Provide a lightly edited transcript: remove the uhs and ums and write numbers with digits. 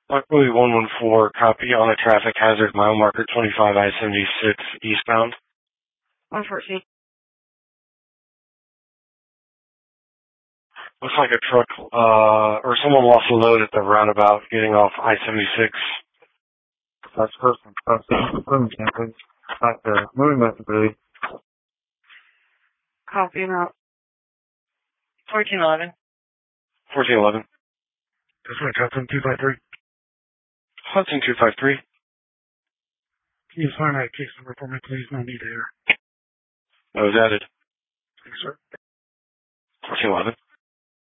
Buckley 114, copy on a traffic hazard, mile marker 25 I-76 eastbound. 114. Looks like a truck, or someone lost a load at the roundabout getting off I-76. That's person. That's moving camping. Back there. Moving back to Billy. Copy now. 1411. 1411. This one, Hudson 253. Hudson 253. Can you find that case number for me, please? No need here. That was added. Thanks, sir. 1411.